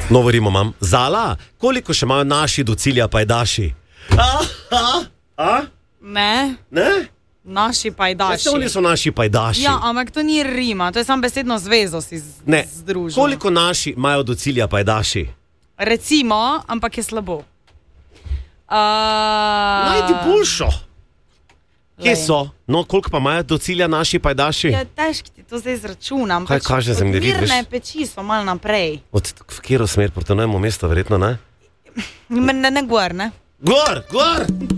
Novo rimo imam. Zala, koliko še imajo naši do cilja pajdaši? Ne, Ne? naši pajdaši. Oni so naši pajdaši. Ja, ampak to ni rima, to je samo besedno zvezo si Ne, združil. koliko naši imajo do cilja pajdaši? Recimo, ampak je slabo. Najdi boljšo. Kje so? No, koliko pa imajo do cilja naši pajdaši? Ja, težko ti to zdaj izračunam. Kaj kaže zemljevid, Mirne veš? peči so malo naprej. V katero smer, proti novemu mestu, verjetno, ne? Ne gor, ne? Gor!